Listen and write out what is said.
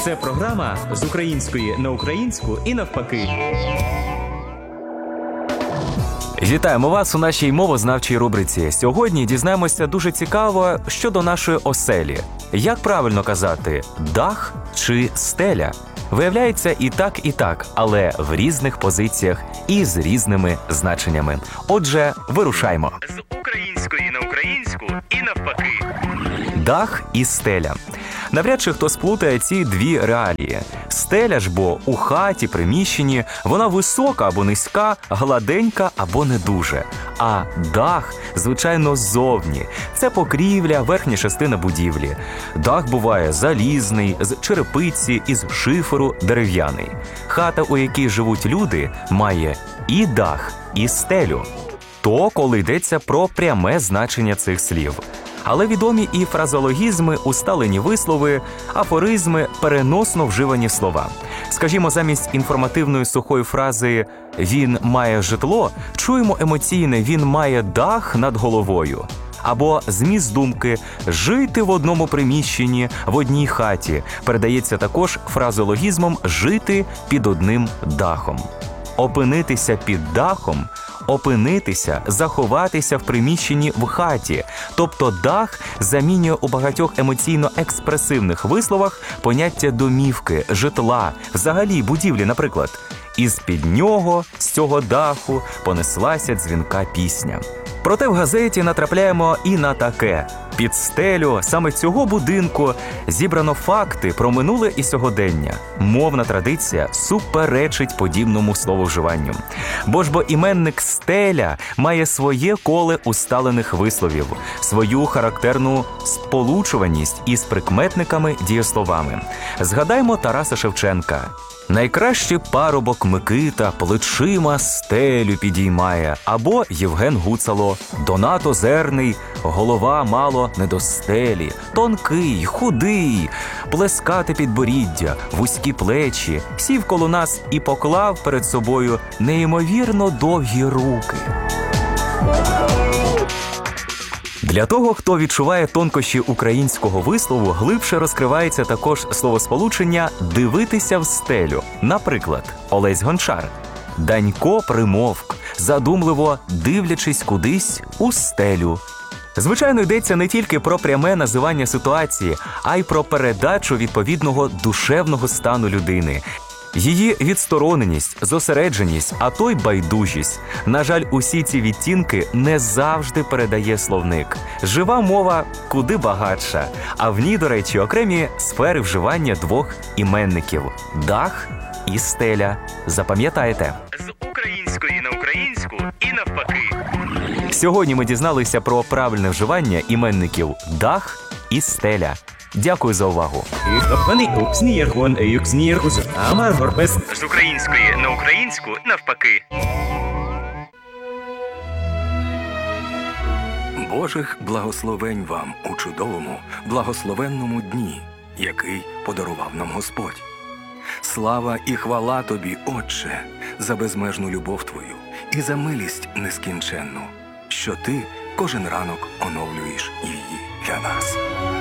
Це програма з української на українську і навпаки. Вітаємо вас у нашій мовознавчій рубриці. Сьогодні дізнаємося дуже цікаво щодо нашої оселі. Як правильно казати – дах чи стеля? Виявляється і так, але в різних позиціях і з різними значеннями. Отже, вирушаймо. З української на українську і навпаки. Дах і стеля. Навряд чи хто сплутає ці дві реалії. Стеля ж бо у хаті, приміщенні, вона висока або низька, гладенька або не дуже. А дах, звичайно, ззовні. Це покрівля, верхня частина будівлі. Дах буває залізний, з черепиці, із шиферу, дерев'яний. Хата, у якій живуть люди, має і дах, і стелю. То, коли йдеться про пряме значення цих слів. Але відомі і фразеологізми, усталені вислови, афоризми, переносно вживані слова. Скажімо, замість інформативної сухої фрази «він має житло» чуємо емоційне «він має дах над головою». Або зміст думки «жити в одному приміщенні, в одній хаті» передається також фразеологізмом «жити під одним дахом». Опинитися під дахом – опинитися, заховатися в приміщенні в хаті. Тобто дах замінює у багатьох емоційно-експресивних висловах поняття домівки, житла, взагалі будівлі, наприклад. Із-під нього, з цього даху, понеслася дзвінка пісня. Проте в газеті натрапляємо і на таке. Під стелю саме цього будинку зібрано факти про минуле і сьогодення. Мовна традиція суперечить подібному слововживанню. Бо іменник «стеля» має своє коле усталених висловів, свою характерну сполучуваність із прикметниками-дієсловами. Згадаймо Тараса Шевченка. Найкращий парубок Микита плечима стелю підіймає. Або Євген Гуцало. Донат озерний, голова мало не до стелі. Тонкий, худий, плескате підборіддя, вузькі плечі. Сів коло нас і поклав перед собою неймовірно довгі руки. Для того, хто відчуває тонкощі українського вислову, глибше розкривається також словосполучення «дивитися в стелю». Наприклад, Олесь Гончар. Данько примовк, задумливо дивлячись кудись у стелю. Звичайно, йдеться не тільки про пряме називання ситуації, а й про передачу відповідного душевного стану людини. Її відстороненість, зосередженість, а то й байдужість. На жаль, усі ці відтінки не завжди передає словник. Жива мова куди багатша, а в ній, до речі, окремі сфери вживання двох іменників – дах і стеля. Запам'ятайте. З української на українську і навпаки. Сьогодні ми дізналися про правильне вживання іменників дах і стеля. Дякую за увагу. З української на українську навпаки. Божих благословень вам у чудовому, благословенному дні, який подарував нам Господь. Слава і хвала Тобі, Отче, за безмежну любов Твою і за милість нескінченну, що Ти кожен ранок оновлюєш її для нас.